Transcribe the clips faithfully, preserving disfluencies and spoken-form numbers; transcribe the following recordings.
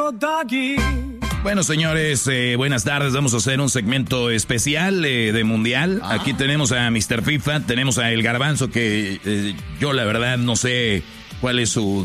Doggy. Bueno, señores, eh, buenas tardes. Vamos a hacer un segmento especial eh, de Mundial. Ah. Aquí tenemos a mister FIFA, tenemos a El Garbanzo, que eh, yo la verdad no sé cuál es su,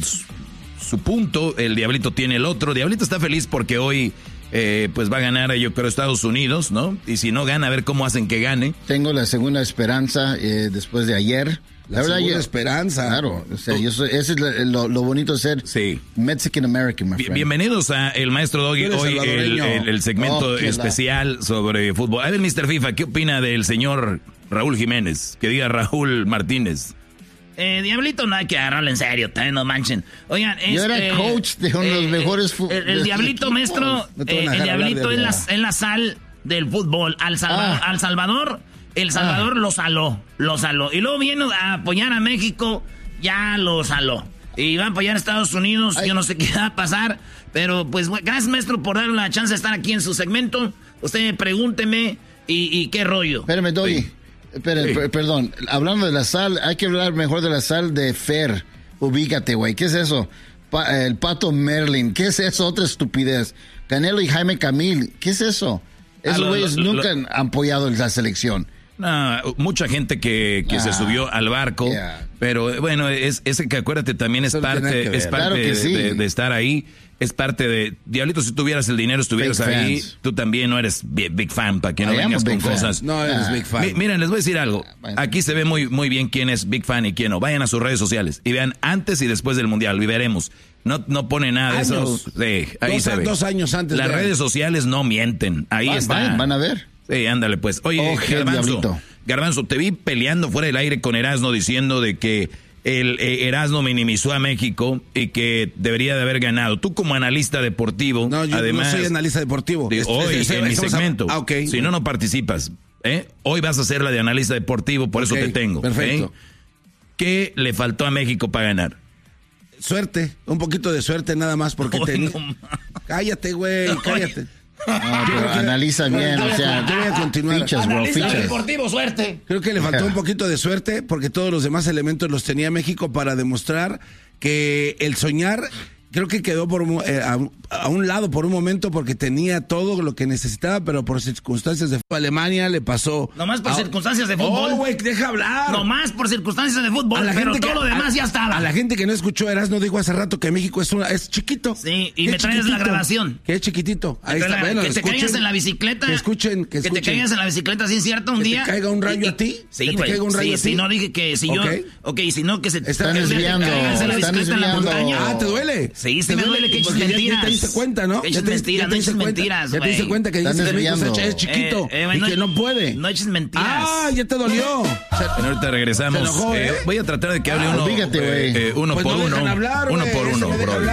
su punto. El Diablito tiene el otro. Diablito está feliz porque hoy eh, pues va a ganar, yo creo, Estados Unidos, ¿no? Y si no gana, a ver cómo hacen que gane. Tengo la segunda esperanza eh, después de ayer. La, la verdad, segunda yo, esperanza. Claro, o sea, yo soy, ese es lo, lo bonito de ser sí. Mexican American, my friend. Bienvenidos a El Maestro Doggy, hoy el, el, el segmento oh, especial la... sobre fútbol. A ver, mister FIFA, ¿qué opina del señor Raúl Jiménez? Que diga Raúl Martínez. Eh, Diablito no hay que agarrarlo en serio, también no manchen. Oigan, es, yo era eh, coach de uno de los eh, mejores fútbol. El, el Diablito, maestro, no eh, el Diablito es la, es la sal del fútbol. Al Salvador, ah. al Salvador El Salvador ah. lo saló, lo saló. Y luego viene a apoyar a México, ya lo saló. Y va a apoyar a Estados Unidos, Ay. yo no sé qué va a pasar. Pero pues gracias, maestro, por darle la chance de estar aquí en su segmento. Usted pregúnteme y, y qué rollo. Espérame, Doggy. Sí. Espera, sí. per- perdón, hablando de la sal, hay que hablar mejor de la sal de Fer. Ubícate, güey, ¿qué es eso? Pa- el Pato Merlin, ¿qué es eso? Otra estupidez. Canelo y Jaime Camil, ¿qué es eso? Esos güeyes nunca lo, han apoyado la selección. No, mucha gente que, que ah, se subió al barco, yeah. pero bueno, es ese que acuérdate también es Eso parte, es parte claro de, sí. de, de estar ahí. Es parte de... Diablito, si tuvieras el dinero, estuvieras big ahí. Fans. Tú también no eres big fan, para que no I vengas con fan. cosas. No eres ah. big fan. Mi, miren, les voy a decir algo. Aquí se ve muy, muy bien quién es big fan y quién no. Vayan a sus redes sociales y vean antes y después del Mundial. Y veremos. No, no pone nada de eso. Sí, ahí dos, se ve. Dos años antes. Las de redes sociales no mienten. Ahí van, está. Van, van a ver. Sí, ándale pues. Oye, oh, Garbanzo, Garbanzo, te vi peleando fuera del aire con Erasmo diciendo de que el eh, Erasmo minimizó a México y que debería de haber ganado. Tú como analista deportivo, no, yo además, no soy analista deportivo. De, hoy es, es, en mi segmento. A... Ah, okay. Si no, no participas. ¿eh? Hoy vas a ser la de analista deportivo, por okay, eso te tengo. Perfecto. ¿eh? ¿Qué le faltó a México para ganar? Suerte, un poquito de suerte nada más porque Oy, tenía... no, cállate, güey, cállate. No, pero analiza bien, o sea, yo voy a continuar. Fichas, bro, Analista fichas. deportivo, suerte. Creo que le faltó un poquito de suerte porque todos los demás elementos los tenía México para demostrar que el soñar, creo que quedó por eh, a, a un lado por un momento porque tenía todo lo que necesitaba, pero por circunstancias de fútbol. Alemania le pasó. Nomás por a... circunstancias de fútbol. Oh, güey, deja hablar. Nomás por circunstancias de fútbol, pero todo que, lo demás a, ya estaba. A la gente que no escuchó, Erasmo dijo hace rato que México es una, es chiquito. Sí, y me traes la grabación. Que es chiquitito. Ahí está, la, bueno, que te escuchen, caigas en la bicicleta. Que escuchen, que escuchen. Que te caigas en la bicicleta, ¿sí es cierto? Un que día. ¿Que te caiga un rayo y, a ti? Sí, ¿Que te caiga un rayo sí, a ti? si no dije que si okay. yo... Ok, si no, que se... Están que desviando. te caigas en la bicicleta en la montaña. Ah, ¿te duele? Sí, sí me duele que eches mentiras. Ya te diste cuenta, ¿no? Que eches mentiras, no eches mentiras, Ya te diste cuenta que dices que México es chiquito eh, eh, y no, que no puede. No eches mentiras. Ah, ya te dolió. Bueno, ahorita regresamos. Se enojó, ¿eh? eh, voy a tratar de que hable ah, uno, fíjate, eh, eh, uno pues por no uno. Hablar, uno wey, por uno, bro.